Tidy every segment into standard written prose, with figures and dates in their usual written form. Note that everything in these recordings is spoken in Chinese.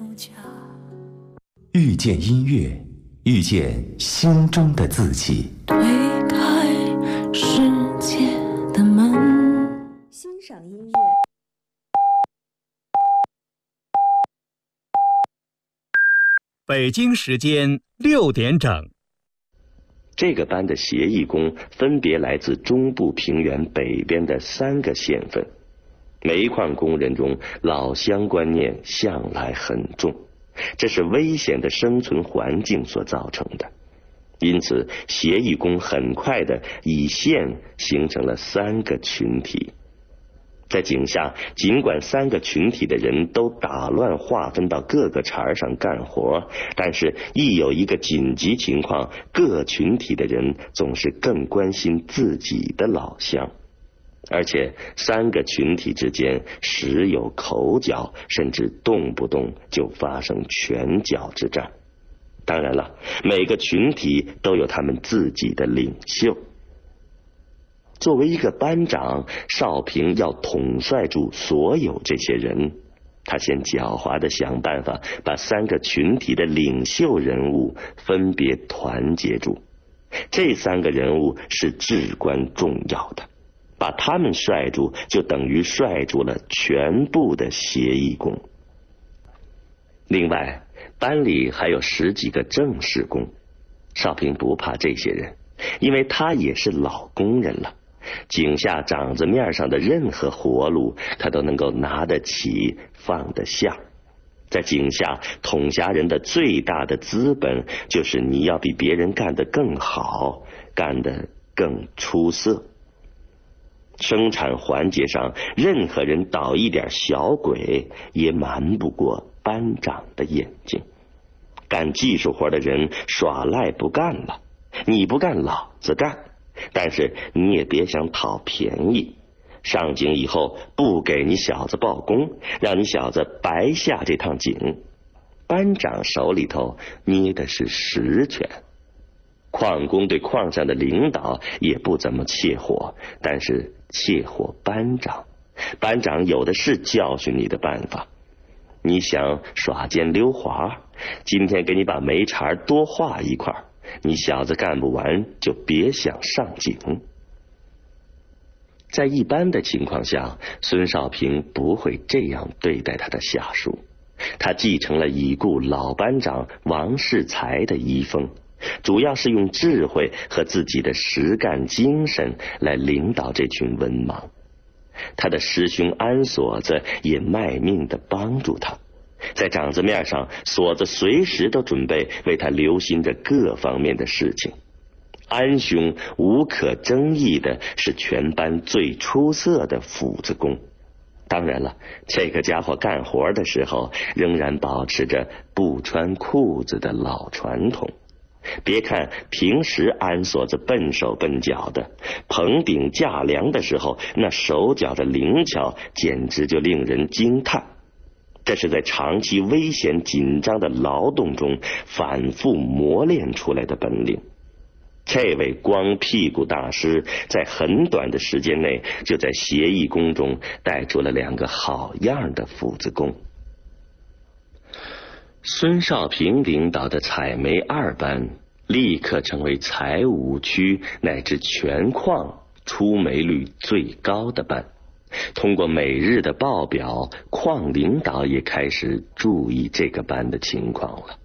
遇见音乐，遇见心中的自己。 推开世界的门， 欣赏音乐。 北京时间6点整。 这个班的协议工分别来自中部平原北边的3个县份，煤矿工人中老乡观念向来很重，这是危险的生存环境所造成的。因此协议工很快的以县形成了3个群体。在井下，尽管3个群体的人都打乱划分到各个茬上干活，但是一有一个紧急情况，各群体的人总是更关心自己的老乡，而且3个群体之间时有口角，甚至动不动就发生拳脚之战。当然了，每个群体都有他们自己的领袖。作为一个班长，少平要统帅住所有这些人。他先狡猾地想办法把3个群体的领袖人物分别团结住，这3个人物是至关重要的，把他们率住就等于率住了全部的协议工。另外，班里还有10几个正式工，少平不怕这些人，因为他也是老工人了。井下掌子面上的任何活路，他都能够拿得起放得下。在井下，统辖人的最大的资本就是你要比别人干得更好，干得更出色。生产环节上，任何人捣一点小鬼，也瞒不过班长的眼睛。干技术活的人耍赖不干了，你不干老子干，但是你也别想讨便宜。上井以后不给你小子报功，让你小子白下这趟井。班长手里头捏的是实权。矿工对矿上的领导也不怎么切火，但是切火班长，班长有的是教训你的办法。你想耍奸溜滑，今天给你把煤茬多画一块，你小子干不完就别想上井。在一般的情况下，孙少平不会这样对待他的下属。他继承了已故老班长王世才的遗风，主要是用智慧和自己的实干精神来领导这群文盲。他的师兄安锁子也卖命地帮助他，在掌子面上，锁子随时都准备为他留心着各方面的事情。安兄无可争议的是全班最出色的斧子工，当然了，这个家伙干活的时候仍然保持着不穿裤子的老传统。别看平时安锁子笨手笨脚的，棚顶架梁的时候，那手脚的灵巧简直就令人惊叹。这是在长期危险紧张的劳动中反复磨练出来的本领。这位光屁股大师在很短的时间内就在协议工中带出了2个好样的斧子工。孙少平领导的采煤2班立刻成为财务区乃至全矿出煤率最高的班。通过每日的报表，矿领导也开始注意这个班的情况了。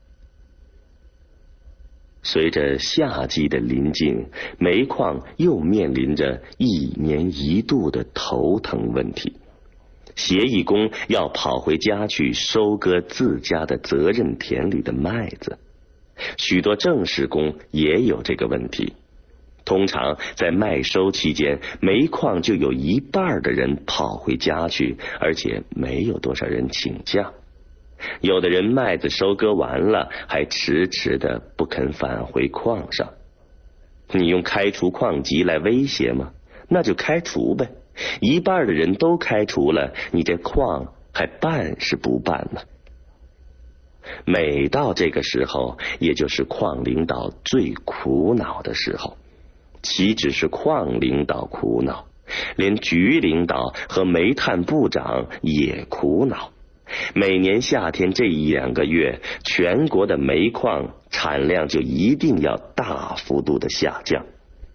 随着夏季的临近，煤矿又面临着1年1度的头疼问题。协议工要跑回家去收割自家的责任田里的麦子，许多正式工也有这个问题。通常在麦收期间，煤矿就有1半的人跑回家去，而且没有多少人请假。有的人麦子收割完了，还迟迟的不肯返回矿上。你用开除矿籍来威胁吗？那就开除呗。1半的人都开除了，你这矿还办是不办呢？每到这个时候，也就是矿领导最苦恼的时候。岂止是矿领导苦恼，连局领导和煤炭部长也苦恼。 每年夏天这1-2个月，全国的煤矿产量就一定要大幅度的下降。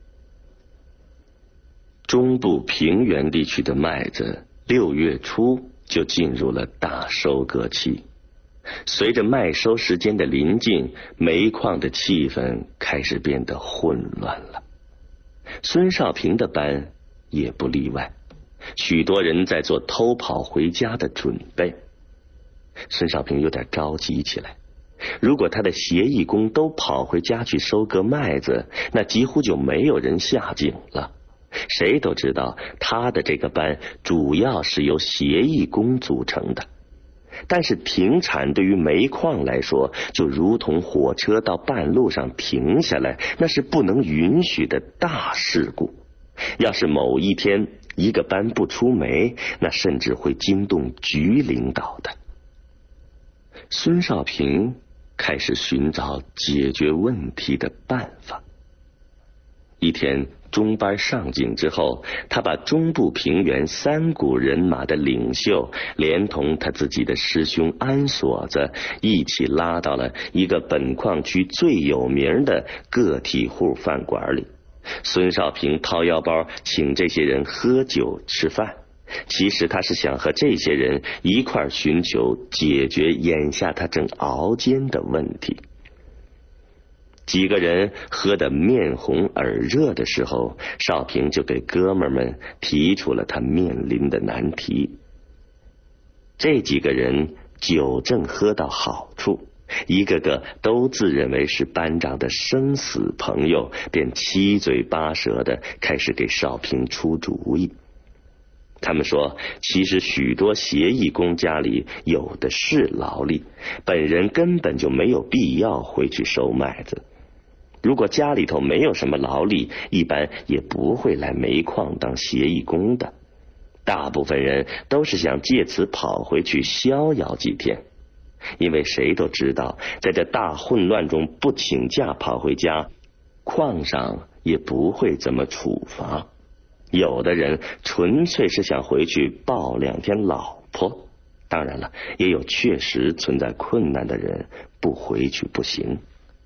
中部平原地区的麦子6月初就进入了大收割期。随着麦收时间的临近，煤矿的气氛开始变得混乱了。孙少平的班也不例外，许多人在做偷跑回家的准备。孙少平有点着急起来，如果他的协议工都跑回家去收割麦子，那几乎就没有人下井了。谁都知道他的这个班主要是由协议工组成的，但是停产对于煤矿来说，就如同火车到半路上停下来，那是不能允许的大事故。要是某一天一个班不出煤，那甚至会惊动局领导的。孙少平开始寻找解决问题的办法。一天中班上井之后，他把中部平原3股人马的领袖连同他自己的师兄安锁子一起拉到了一个本矿区最有名的个体户饭馆里。孙少平掏腰包请这些人喝酒吃饭，其实他是想和这些人一块寻求解决眼下他正熬煎的问题。几个人喝得面红耳热的时候，少平就给哥们们提出了他面临的难题。这几个人酒正喝到好处，一个个都自认为是班长的生死朋友，便七嘴八舌的开始给少平出主意。他们说，其实许多协议工家里有的是劳力，本人根本就没有必要回去收麦子。如果家里头没有什么劳力，一般也不会来煤矿当协议工的。大部分人都是想借此跑回去逍遥几天，因为谁都知道，在这大混乱中不请假跑回家，矿上也不会怎么处罚。有的人纯粹是想回去抱2天老婆，当然了，也有确实存在困难的人不回去不行。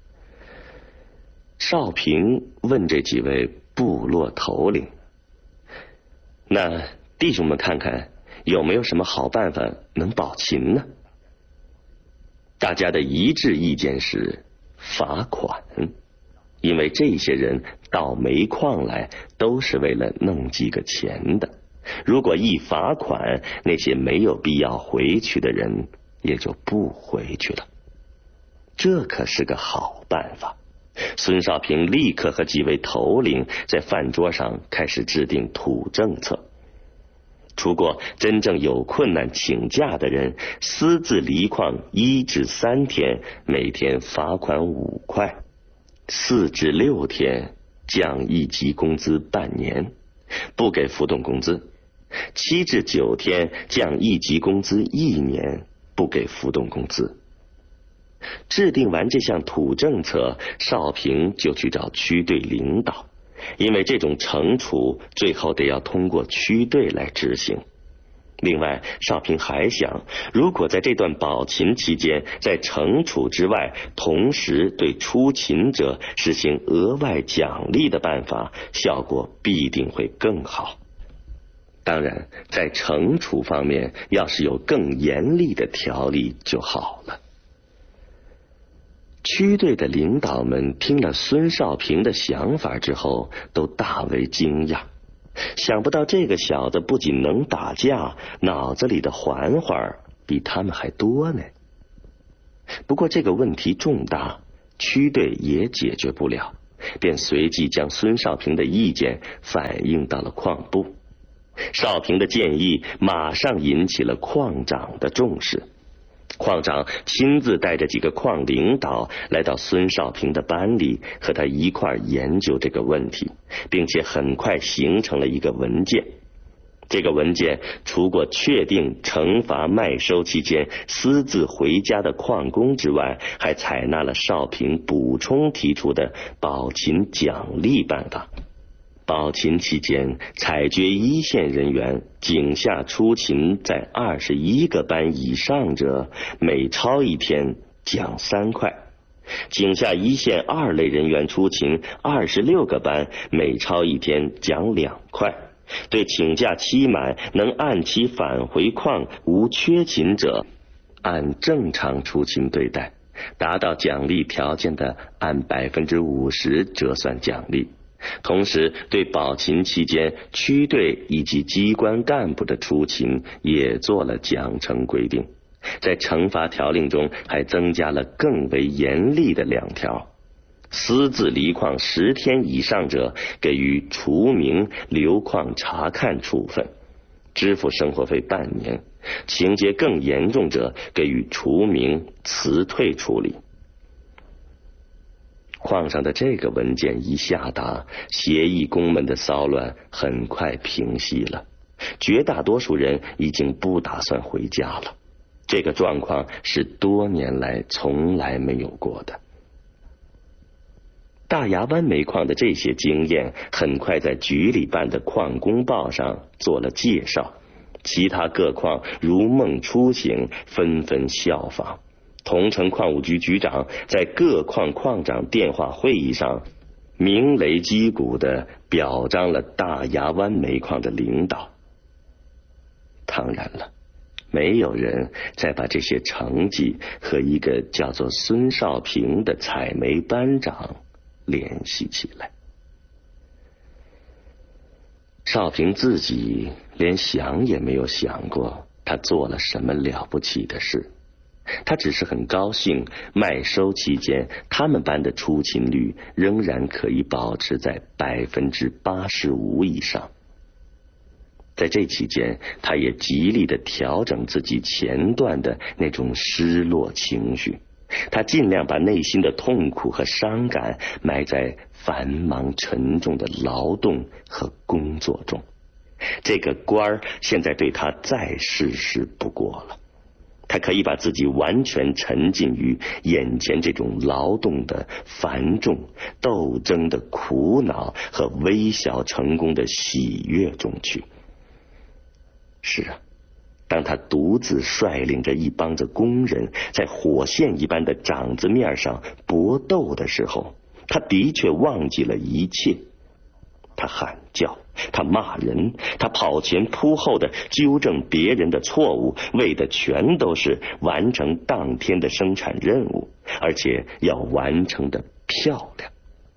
少平问这几位部落头领，那弟兄们看看有没有什么好办法能保勤呢？大家的一致意见是罚款，因为这些人到煤矿来都是为了弄几个钱的，如果一罚款，那些没有必要回去的人也就不回去了。这可是个好办法。孙少平立刻和几位头领在饭桌上开始制定土政策。除过真正有困难请假的人，私自离矿1至3天，每天罚款5块；4至6天降1级工资半年，不给浮动工资；7至9天降1级工资1年，不给浮动工资。制定完这项土政策，少平就去找区队领导，因为这种惩处最后得要通过区队来执行。另外，少平还想，如果在这段保勤期间，在惩处之外，同时对出勤者实行额外奖励的办法，效果必定会更好。当然，在惩处方面，要是有更严厉的条例就好了。区队的领导们听了孙少平的想法之后，都大为惊讶，想不到这个小子不仅能打架，脑子里的环环比他们还多呢。不过这个问题重大，区队也解决不了，便随即将孙少平的意见反映到了矿部。少平的建议马上引起了矿长的重视。矿长亲自带着几个矿领导来到孙少平的班里，和他一块研究这个问题，并且很快形成了一个文件。这个文件除过确定惩罚麦收期间私自回家的矿工之外，还采纳了少平补充提出的保勤奖励办法。 保勤期间，采掘一线人员井下出勤在21个班以上者，每超一天奖3块。井下一线2类人员出勤26个班，每超一天奖2块。对请假期满能按期返回矿无缺勤者，按正常出勤对待，达到奖励条件的按50%折算奖励。同时对保勤期间区队以及机关干部的出勤也做了奖惩规定。在惩罚条令中还增加了更为严厉的2条：私自离矿10天以上者给予除名、留矿查看处分，支付生活费半年；情节更严重者给予除名、辞退处理。矿上的这个文件一下达，协议工们的骚乱很快平息了，绝大多数人已经不打算回家了。这个状况是多年来从来没有过的。大牙湾煤矿的这些经验很快在局里办的矿工报上做了介绍，其他各矿如梦初醒，纷纷效仿。桐城矿务局局长在各矿矿长电话会议上鸣雷击鼓地表彰了大牙湾煤矿的领导。当然了，没有人再把这些成绩和一个叫做孙少平的采煤班长联系起来。少平自己连想也没有想过他做了什么了不起的事，他只是很高兴麦收期间他们班的出勤率仍然可以保持在85%以上。在这期间，他也极力地调整自己前段的那种失落情绪，他尽量把内心的痛苦和伤感埋在繁忙沉重的劳动和工作中。这个官儿现在对他再适时不过了，他可以把自己完全沉浸于眼前这种劳动的繁重、斗争的苦恼和微小成功的喜悦中去。是啊，当他独自率领着一帮子工人在火线一般的掌子面上搏斗的时候，他的确忘记了一切。他喊叫，他骂人，他跑前扑后的纠正别人的错误，为的全都是完成当天的生产任务，而且要完成的漂亮。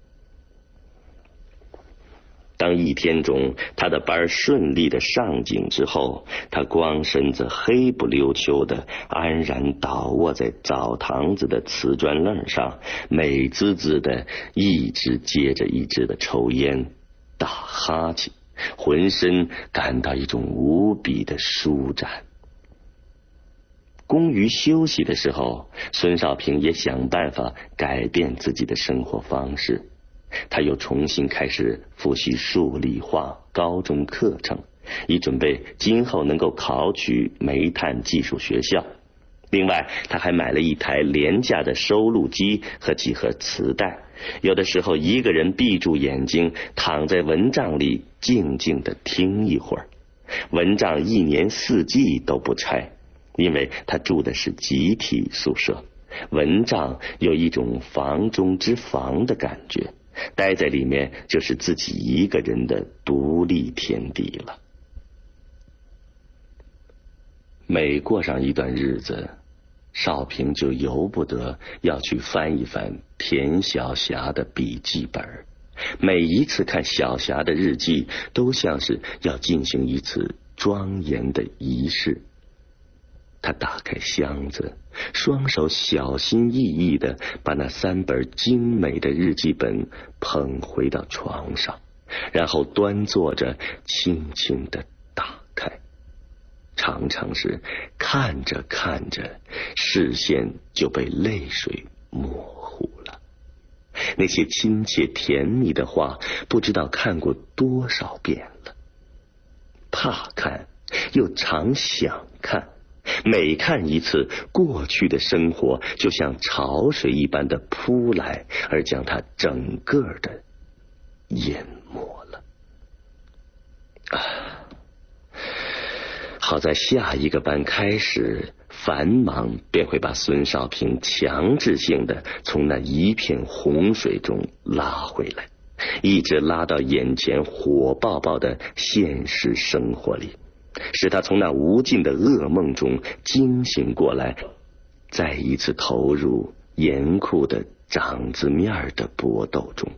当一天中他的班顺利的上井之后，他光身子黑不溜秋的安然倒卧在澡堂子的瓷砖凳上，美滋滋的一支接着一支的抽烟打哈欠，浑身感到一种无比的舒展。工余休息的时候，孙少平也想办法改变自己的生活方式。他又重新开始复习数理化高中课程，以准备今后能够考取煤炭技术学校。另外，他还买了一台廉价的收录机和几盒磁带，有的时候一个人闭住眼睛，躺在蚊帐里静静地听一会儿。蚊帐1年4季都不拆，因为他住的是集体宿舍，蚊帐有一种房中之房的感觉，待在里面就是自己一个人的独立天地了。每过上一段日子，少平就由不得要去翻一翻田晓霞的笔记本。每一次看晓霞的日记，都像是要进行一次庄严的仪式。他打开箱子，双手小心翼翼地把那3本精美的日记本捧回到床上，然后端坐着轻轻地打开。常常是看着看着，视线就被泪水模糊了。那些亲切甜蜜的话，不知道看过多少遍了。怕看，又常想看，每看一次，过去的生活就像潮水一般的扑来，而将它整个的淹没了。 好在下一个班开始，繁忙便会把孙少平强制性的从那一片洪水中拉回来，一直拉到眼前火爆爆的现实生活里，使他从那无尽的噩梦中惊醒过来，再一次投入严酷的掌子面的搏斗中。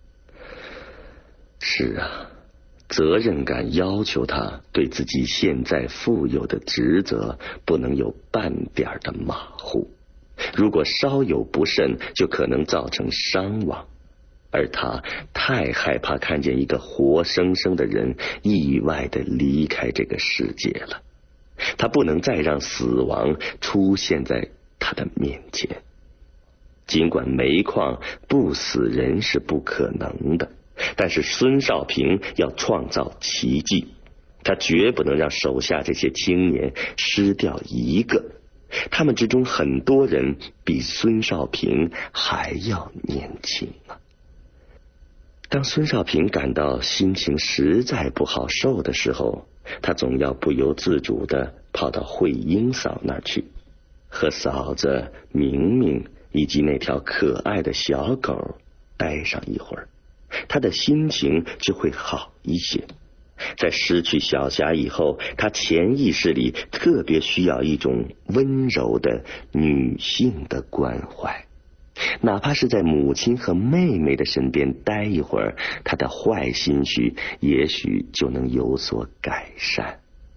是啊，责任感要求他对自己现在负有的职责不能有半点的马虎，如果稍有不慎，就可能造成伤亡。而他太害怕看见一个活生生的人意外地离开这个世界了，他不能再让死亡出现在他的面前。尽管煤矿不死人是不可能的，但是孙少平要创造奇迹，他绝不能让手下这些青年失掉一个，他们之中很多人比孙少平还要年轻啊。当孙少平感到心情实在不好受的时候，他总要不由自主地跑到慧英嫂那儿去，和嫂子明明以及那条可爱的小狗待上一会儿，他的心情就会好一些。在失去小霞以后，他潜意识里特别需要一种温柔的女性的关怀，哪怕是在母亲和妹妹的身边待一会儿，他的坏心绪也许就能有所改善。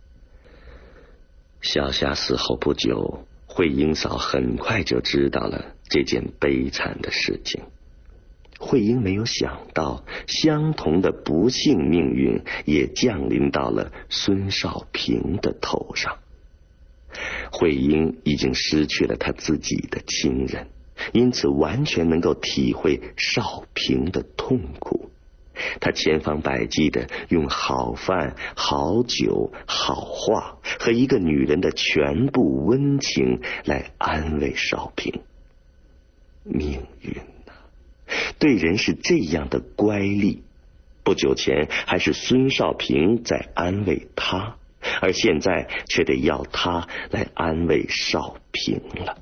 小霞死后不久，慧英嫂很快就知道了这件悲惨的事情。慧英没有想到，相同的不幸命运也降临到了孙少平的头上。慧英已经失去了她自己的亲人，因此完全能够体会少平的痛苦。他千方百计地用好饭、好酒、好话和一个女人的全部温情来安慰少平。命运啊，对人是这样的乖戾。不久前还是孙少平在安慰他，而现在却得要他来安慰少平了。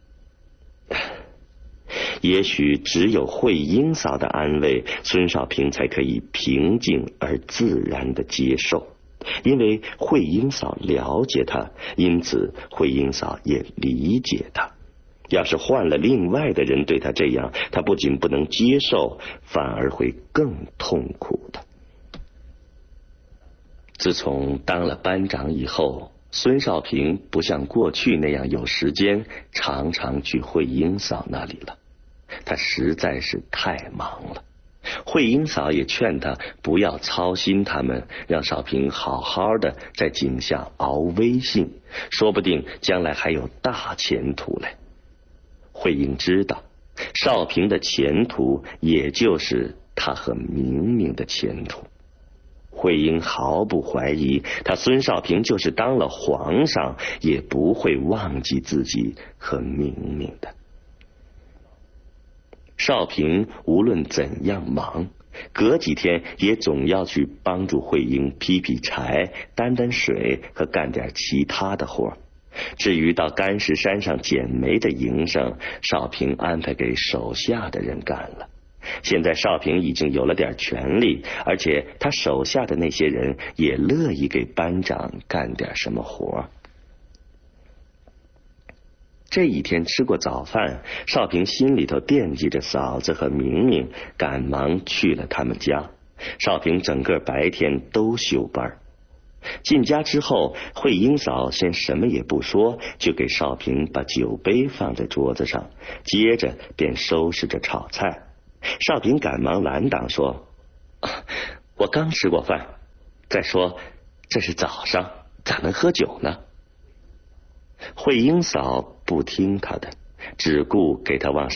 也许只有慧英嫂的安慰，孙少平才可以平静而自然地接受，因为慧英嫂了解他，因此慧英嫂也理解他。要是换了另外的人对他这样，他不仅不能接受，反而会更痛苦的。自从当了班长以后，孙少平不像过去那样有时间常常去慧英嫂那里了，他实在是太忙了。慧英嫂也劝他不要操心他们，让少平好好的在井下熬微信，说不定将来还有大前途嘞。慧英知道，少平的前途也就是他和明明的前途。慧英毫不怀疑，他孙少平就是当了皇上，也不会忘记自己和明明的。少平无论怎样忙，隔几天也总要去帮助慧英劈劈柴、担担水和干点其他的活。至于到干石山上捡煤的营生，少平安排给手下的人干了。现在少平已经有了点权力，而且他手下的那些人也乐意给班长干点什么活。这一天吃过早饭，少平心里头惦记着嫂子和明明，赶忙去了他们家。少平整个白天都休班。进家之后，慧英嫂先什么也不说，就给少平把酒杯放在桌子上，接着便收拾着炒菜。少平赶忙拦挡说：“我刚吃过饭，再说这是早上，咋能喝酒呢？”慧英嫂不听他的，只顾给他往上